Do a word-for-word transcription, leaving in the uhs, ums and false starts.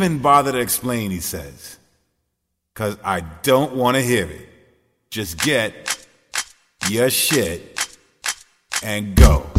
even bother to explain, he says. Cause I don't want to hear it. Just get your shit and go.